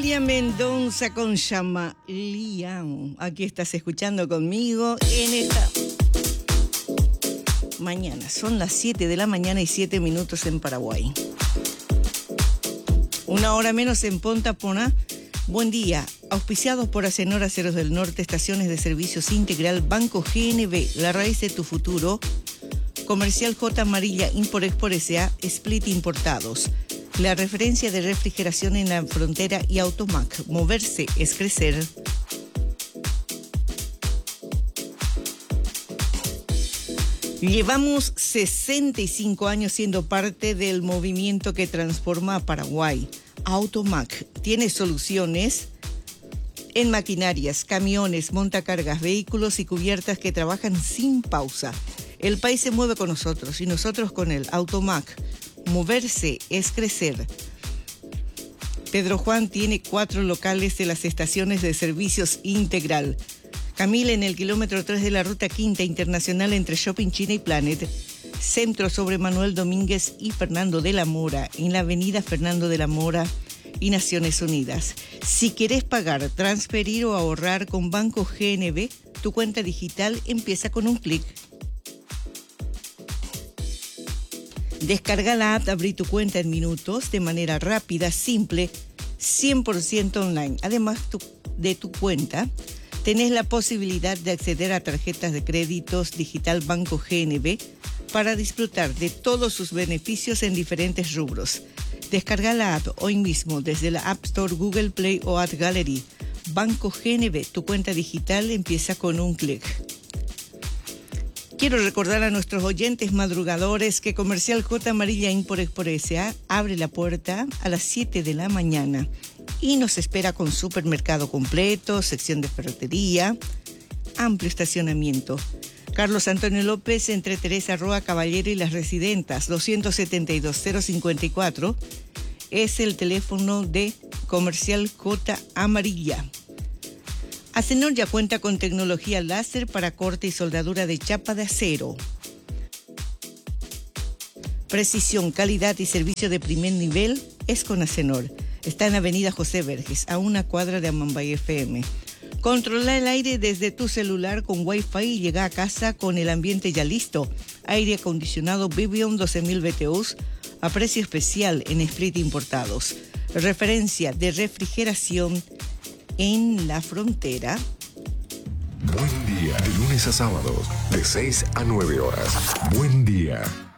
Natalia Mendonza con Chamaliao. Aquí estás escuchando conmigo en esta mañana. Son las 7 de la mañana y 7 minutos en Paraguay. Una hora menos en Ponta Pona. Buen día. Auspiciados por Acenor Aceros del Norte, Estaciones de Servicios Integral, Banco GNB, La Raíz de tu Futuro, Comercial J Amarilla, Import-Export S.A., Split Importados. La referencia de refrigeración en la frontera y Automac. Moverse es crecer. Llevamos 65 años siendo parte del movimiento que transforma a Paraguay. Automac tiene soluciones en maquinarias, camiones, montacargas, vehículos y cubiertas que trabajan sin pausa. El país se mueve con nosotros y nosotros con él. Automac. Moverse es crecer. Pedro Juan tiene 4 locales de las estaciones de servicios integral. Camila en el kilómetro 3 de la Ruta Quinta Internacional entre Shopping China y Planet. Centro sobre Manuel Domínguez y Fernando de la Mora, en la avenida Fernando de la Mora y Naciones Unidas. Si querés pagar, transferir o ahorrar con Banco GNB, tu cuenta digital empieza con un clic. Descarga la app, abrí tu cuenta en minutos, de manera rápida, simple, 100% online. Además de tu cuenta, tenés la posibilidad de acceder a tarjetas de créditos digital Banco GNB para disfrutar de todos sus beneficios en diferentes rubros. Descarga la app hoy mismo desde la App Store, Google Play o App Gallery. Banco GNB, tu cuenta digital empieza con un clic. Quiero recordar a nuestros oyentes madrugadores que Comercial J Amarilla Import-Export S.A. abre la puerta a las 7 de la mañana y nos espera con supermercado completo, sección de ferretería, amplio estacionamiento. Carlos Antonio López, entre Teresa Roa Caballero y Las Residentas, 272-054, es el teléfono de Comercial J Amarilla. Acenor ya cuenta con tecnología láser para corte y soldadura de chapa de acero. Precisión, calidad y servicio de primer nivel es con Acenor. Está en Avenida José Verges, a 1 cuadra de Amambay FM. Controla el aire desde tu celular con Wi-Fi y llega a casa con el ambiente ya listo. Aire acondicionado Vivion 12.000 BTUs a precio especial en Split Importados. Referencia de refrigeración en la frontera. Buen día, de lunes a sábados, de 6 a 9 horas. Buen día.